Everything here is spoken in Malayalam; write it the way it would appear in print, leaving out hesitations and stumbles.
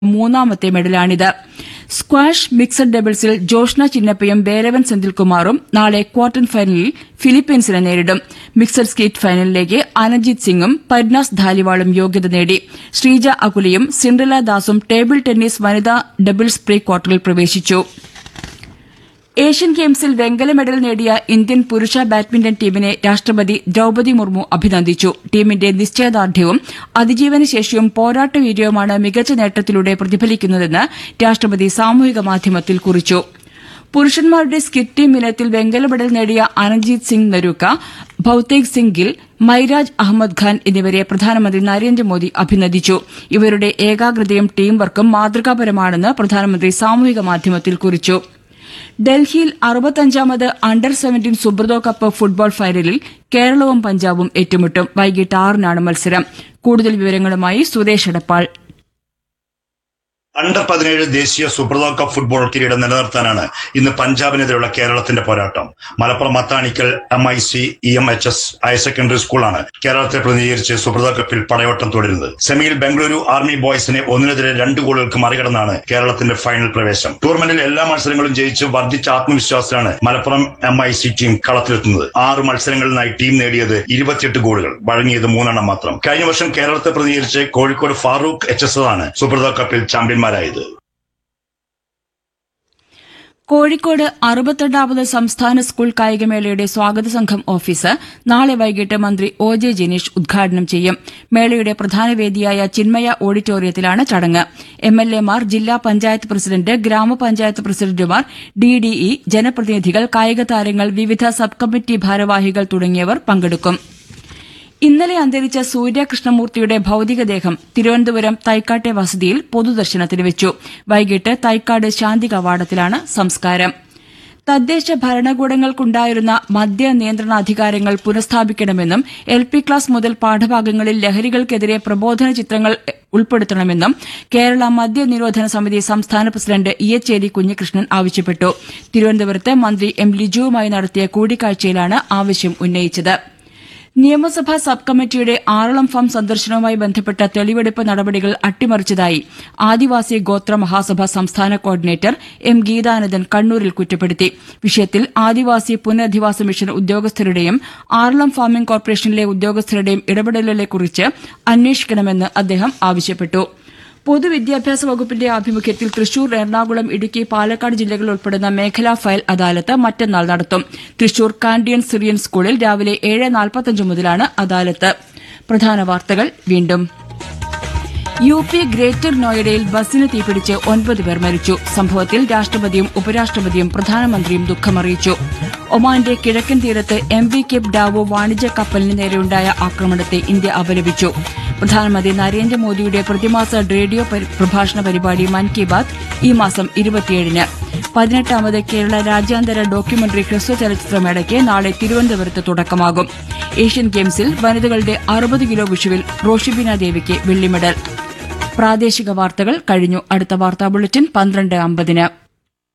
മൂന്നാമത്തെ മെഡലാണിത്. സ്ക്വാഷ് മിക്സഡ് ഡബിൾസിൽ ജോഷ്ന ചിന്നപ്പയും വേലവൻ സെന്തിൽകുമാറും നാളെ ക്വാർട്ടർ ഫൈനലിൽ ഫിലിപ്പീൻസിനെ നേരിടും. മിക്സഡ് സ്കീറ്റ് ഫൈനലിലേക്ക് അനജിത് സിംഗും പർനാസ് ധാലിവാളും യോഗ്യത നേടി. ശ്രീജ അകുലയും സിൻഡ്രല ദാസും ടേബിൾ ടെന്നീസ് വനിതാ ഡബിൾസ് പ്രീ ക്വാർട്ടറിൽ പ്രവേശിച്ചു. ഏഷ്യൻ ഗെയിംസിൽ വെങ്കല മെഡൽ നേടിയ ഇന്ത്യൻ പുരുഷ ബാഡ്മിന്റൺ ടീമിനെ രാഷ്ട്രപതി ദ്രൌപദി മുർമു അഭിനന്ദിച്ചു. ടീമിന്റെ നിശ്ചയദാർഢ്യവും അതിജീവനശേഷിയും പോരാട്ടവീര്യവുമാണ് മികച്ച നേട്ടത്തിലൂടെ പ്രതിഫലിക്കുന്നതെന്ന് രാഷ്ട്രപതി സാമൂഹിക മാധ്യമത്തിൽ കുറിച്ചു. പുരുഷന്മാരുടെ സ്കിറ്റ് ടീം ഇനത്തിൽ വെങ്കല മെഡൽ നേടിയ അനഞ്ജീത് സിംഗ് നരൂക്ക, ഭൌതേക് സിംഗ് ഗിൽ, മൈരാജ് അഹമ്മദ് ഖാൻ എന്നിവരെ പ്രധാനമന്ത്രി നരേന്ദ്രമോദി അഭിനന്ദിച്ചു. ഇവരുടെ ഏകാഗ്രതയും ടീം വർക്കും മാതൃകാപരമാണെന്ന് പ്രധാനമന്ത്രി സാമൂഹിക മാധ്യമത്തിൽ കുറിച്ചു. ഡൽഹിയിൽ 65ാമത് അണ്ടർ 17 സുബ്രതോ കപ്പ് ഫുട്ബോൾ ഫൈനലിൽ കേരളവും പഞ്ചാബും ഏറ്റുമുട്ടും. വൈകിട്ട് 6-നാണ് മത്സരം. കൂടുതൽ വിവരങ്ങളുമായി സുരേഷ് എടപ്പാൾ. അണ്ടർ 17 ദേശീയ സുബ്രതോ കപ്പ് ഫുട്ബോൾ കിരീടം നിലനിർത്താനാണ് ഇന്ന് പഞ്ചാബിനെതിരെയുള്ള കേരളത്തിന്റെ പോരാട്ടം. Malappuram മത്താണിക്കൽ MIC EMHS higher secondary സ്കൂളാണ് കേരളത്തെ പ്രതിനിധീകരിച്ച് സുബ്രതോ കപ്പിൽ പടയോട്ടം തുടരുന്നത്. സെമിയിൽ ബംഗളൂരു ആർമി ബോയ്സിനെ 1-2 ഗോളുകൾക്ക് മറികടന്നാണ് കേരളത്തിന്റെ ഫൈനൽ പ്രവേശം. ടൂർണമെന്റിൽ എല്ലാ മത്സരങ്ങളും ജയിച്ച് വർദ്ധിച്ച ആത്മവിശ്വാസത്തിലാണ് മലപ്പുറം MIC ടീം കളത്തിലെത്തുന്നത്. 6 മത്സരങ്ങളിലായി ടീം നേടിയത് 28 ഗോളുകൾ, വഴങ്ങിയത് 3 മാത്രം. കഴിഞ്ഞ വർഷം കേരളത്തെ പ്രതിനിധീകരിച്ച് കോഴിക്കോട് ഫാറൂഖ് HS ആണ് സുബ്രതോ കപ്പിൽ ചാമ്പ്യൻ. കോഴിക്കോട് 62ാമത് സംസ്ഥാന സ്കൂൾ കായികമേളയുടെ സ്വാഗത സംഘം ഓഫീസ് നാളെ വൈകിട്ട് മന്ത്രി OJ ജനീഷ് ഉദ്ഘാടനം ചെയ്യും. മേളയുടെ പ്രധാന വേദിയായ ചിന്മയ ഓഡിറ്റോറിയത്തിലാണ് ചടങ്ങ്. MLAമാർ, ജില്ലാ പഞ്ചായത്ത് പ്രസിഡന്റ്, ഗ്രാമപഞ്ചായത്ത് പ്രസിഡന്റുമാർ, DDE, ജനപ്രതിനിധികൾ, കായിക താരങ്ങൾ, വിവിധ സബ് കമ്മിറ്റി ഭാരവാഹികൾ തുടങ്ങിയവർ പങ്കെടുക്കും. ഇന്നലെ അന്തരിച്ച സൂര്യ കൃഷ്ണമൂർത്തിയുടെ ഭൌതികദേഹം തിരുവനന്തപുരം തൈക്കാട്ടെ വസതിയിൽ പൊതുദർശനത്തിന് വെച്ചു. വൈകിട്ട് തൈക്കാട് ശാന്തി കവാടത്തിലാണ് സംസ്കാരം. തദ്ദേശ ഭരണകൂടങ്ങൾക്കുണ്ടായിരുന്ന മദ്യ നിയന്ത്രണാധികാരങ്ങൾ പുനഃസ്ഥാപിക്കണമെന്നും LP ക്ലാസ് മുതൽ പാഠഭാഗങ്ങളിൽ ലഹരികൾക്കെതിരെ പ്രബോധന ചിത്രങ്ങൾ ഉൾപ്പെടുത്തണമെന്നും കേരള മദ്യ നിരോധന സമിതി സംസ്ഥാന പ്രസിഡന്റ് ഇയച്ചേരി കുഞ്ഞികൃഷ്ണൻ ആവശ്യപ്പെട്ടു. തിരുവനന്തപുരത്ത് മന്ത്രി M ലിജുവുമായി നടത്തിയ കൂടിക്കാഴ്ചയിലാണ് ആവശ്യം ഉന്നയിച്ചത്. നിയമസഭാ സബ് കമ്മിറ്റിയുടെ ആറളം ഫാം സന്ദർശനവുമായി ബന്ധപ്പെട്ട തെളിവെടുപ്പ് നടപടികൾ അട്ടിമറിച്ചതായി ആദിവാസി ഗോത്ര മഹാസഭ സംസ്ഥാന കോർഡിനേറ്റർ M ഗീതാനന്ദൻ കണ്ണൂരിൽ കുറ്റപ്പെടുത്തി. വിഷയത്തിൽ ആദിവാസി പുനരധിവാസ മിഷൻ ഉദ്യോഗസ്ഥരുടെയും ആറളം ഫാമിംഗ് കോർപ്പറേഷനിലെ ഉദ്യോഗസ്ഥരുടെയും ഇടപെടലുകളെക്കുറിച്ച് അന്വേഷിക്കണമെന്ന് അദ്ദേഹം ആവശ്യപ്പെട്ടു. പൊതുവിദ്യാഭ്യാസ വകുപ്പിന്റെ ആഭിമുഖ്യത്തിൽ തൃശൂർ, എറണാകുളം, ഇടുക്കി, പാലക്കാട് ജില്ലകൾ ഉൾപ്പെടുന്ന മേഖലാ ഫയൽ അദാലത്ത് മറ്റന്നാൾ നടത്തും. തൃശൂർ കാൻഡിയൻ സിറിയൻ സ്കൂളിൽ രാവിലെ 7:45 മുതലാണ് അദാലത്ത്. പ്രധാന വാർത്തകൾ വീണ്ടും. UP ഗ്രേറ്റർ നോയിഡയിൽ ബസിന് തീപിടിച്ച് 9 പേർ മരിച്ചു. സംഭവത്തിൽ രാഷ്ട്രപതിയും ഉപരാഷ്ട്രപതിയും പ്രധാനമന്ത്രിയും ദുഃഖമറിയിച്ചു. ഒമാന്റെ കിഴക്കൻ തീരത്ത് MV കേപ്പ് ഡാവോ വാണിജ്യ കപ്പലിന് നേരെയുണ്ടായ ആക്രമണത്തെ ഇന്ത്യ അപലപിച്ചു. പ്രധാനമന്ത്രി നരേന്ദ്രമോദിയുടെ പ്രതിമാസ റേഡിയോ പ്രഭാഷണ പരിപാടി മൻ കി ബാത് ഈ മാസം 27-ന്. 18ാമത് കേരള രാജ്യാന്തര ഡോക്യുമെന്ററി ഹ്രസ്വ ചലച്ചിത്രമേളയ്ക്ക് നാളെ തിരുവനന്തപുരത്ത് തുടക്കമാകും. ഏഷ്യൻ ഗെയിംസിൽ വനിതകളുടെ 60 കിലോ വിഷുവിൽ റോഷിബിന ദേവിക്ക് വെള്ളി മെഡൽ. പ്രാദേശിക വാർത്തകൾ കഴിഞ്ഞു. അടുത്ത വാർത്താ ബുള്ളറ്റിൻ 12:50-ന്.